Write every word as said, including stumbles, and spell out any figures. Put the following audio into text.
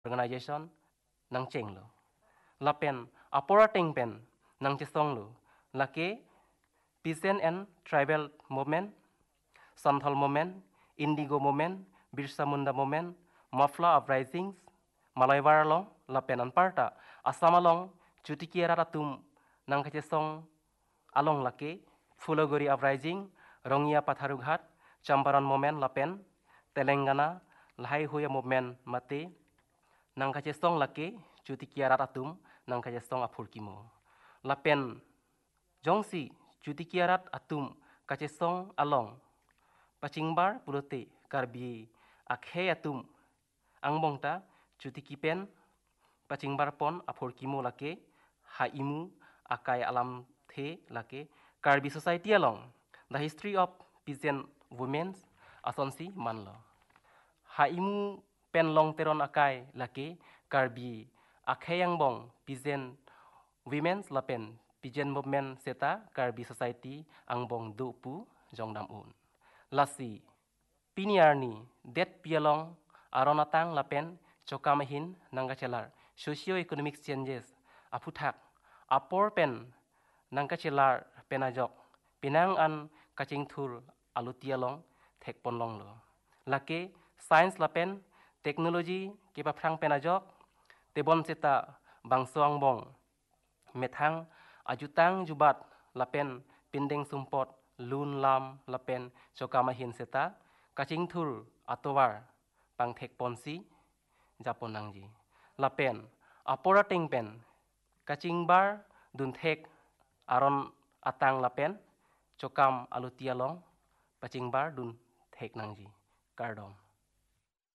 organization nang cheng lo lapen apora teng pen nang chesong lo lake peasant and tribal movement Santhal movement Indigo movement Birsa Munda movement Mafla uprisings Malaywar long lapen anparta Assam along Chutikiara ratum nang chesong along lake Fulagori uprising Rongia Patharughat Champaran movement lapen Telangana Lahai Hoya movement mate nang kachesong lake Chutikiara ratum nang kachesong apurkimo lapen jongsi Chutikiarat atum kachesong along Pachingbar pulote karbi akhe atum angbongta Chutikipen Pachingbar pon apurkimo lake haimu akai alam the lake Karbi society along the history of peasant women asonsi manlo haimu pen long teron akai lake Karbi akhayang bong peasant women's lapen peasant movement seta Karbi society angbong dupu jongdam un lasi piniarni det pialong aronatang lapen chokamahin nangachelar socio economic changes aputhak apor pen nangkachelar penajok pinang an kaching thur alutialong thekponlong lo lake science lapen technology kepaphrang penajok tebon seta bangsoang bong methang ajutang jubat lapen pindeng sumpot lun lam lapen chokamahin seta kaching thur atowar pang thekponsi japonangji lapen apora tengpen kaching bar dun thek aron atang lapen chokam alutialong paching bar dun thek nangji kardom